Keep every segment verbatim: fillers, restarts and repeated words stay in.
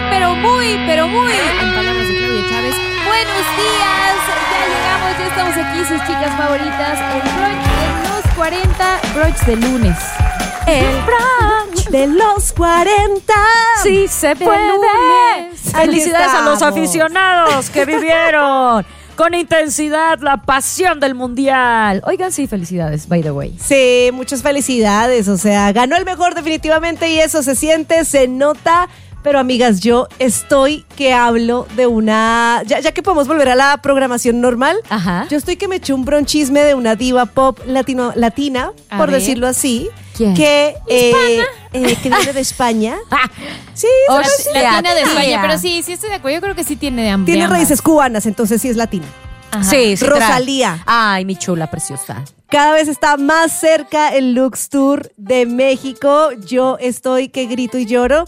pero muy, pero muy, en palabras de Claudia Chávez, buenos días. Ya llegamos, ya estamos aquí, sus chicas favoritas. El brunch de los cuarenta, brunch de lunes. El brunch de los cuarenta. Sí se puede. Lunes. Felicidades a los estamos. aficionados que vivieron con intensidad la pasión del mundial. Oigan, sí, felicidades, by the way. Sí, muchas felicidades. O sea, ganó el mejor definitivamente y eso se siente, se nota. Pero amigas, yo estoy que hablo de una... Ya, ya que podemos volver a la programación normal, Ajá. yo estoy que me eché un bronchisme de una diva pop latino, latina, A por ver. decirlo así. ¿Quién? Que, eh, eh, que viene de España. Sí, O ¿sabes? sea, latina de España, tía. pero sí, sí estoy de acuerdo. Yo creo que sí tiene de ambas. Tiene raíces cubanas, entonces sí es latina. Ajá. Sí, sí. Rosalía. tra- Ay, mi chula preciosa. Cada vez está más cerca el Lux Tour de México. Yo estoy que grito y lloro.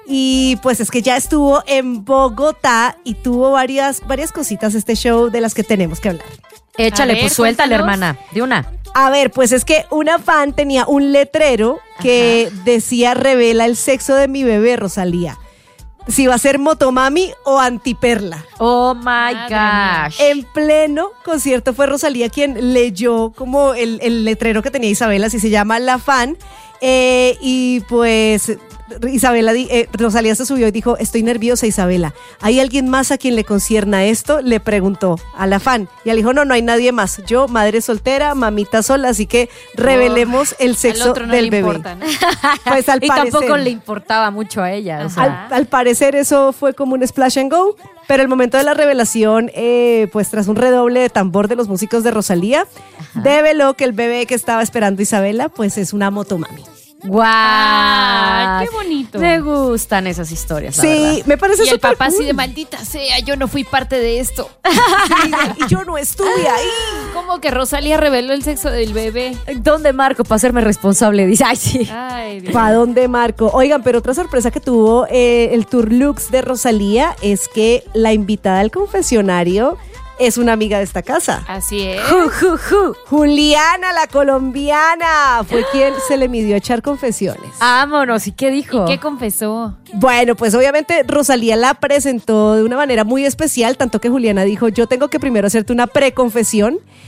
Y pues es que ya estuvo en Bogotá y tuvo varias, varias cositas este show de las que tenemos que hablar. Échale, A ver, pues suéltale, cuéntanos. hermana, de una. A ver, pues es que una fan tenía un letrero que decía revela el sexo de mi bebé, Rosalía. Si va a ser motomami o antiperla. Oh my Madre gosh. En pleno concierto fue Rosalía quien leyó como el, el letrero que tenía Isabela, así se llama La Fan. Eh, y pues Isabela, di- eh, Rosalía se subió y dijo, estoy nerviosa, Isabela. ¿Hay alguien más a quien le concierna esto? Le preguntó a la fan. Y ella dijo, no, no hay nadie más. Yo, madre soltera, mamita sola, así que revelemos el Al sexo otro no del le bebé. importa, ¿no? Pues al Y parecer. tampoco le importaba mucho a ella. O sea, Al, al parecer eso fue como un splash and go, pero el momento de la revelación, eh, pues tras un redoble de tambor de los músicos de Rosalía, develó que el bebé que estaba esperando Isabela, pues es una motomami. ¡guau! Ay, qué bonito. Me gustan esas historias, la Sí, verdad. me parece Y el súper papá así cool. de maldita sea, yo no fui parte de esto. Sí, y yo no estuve ahí. ¿Cómo que Rosalía reveló el sexo del bebé? ¿Dónde marco para hacerme responsable? Dice, ay, sí. Ay, Dios. ¿Para dónde, Marco? Oigan, pero otra sorpresa que tuvo eh, el Tour Lux de Rosalía es que la invitada al confesionario es una amiga de esta casa. Así es. Ju, ju, ju. Juliana, la colombiana, fue quien se le midió echar confesiones. Vámonos, ¿y qué dijo? ¿Qué confesó? Bueno, pues obviamente Rosalía la presentó de una manera muy especial, tanto que Juliana dijo, yo tengo que primero hacerte una preconfesión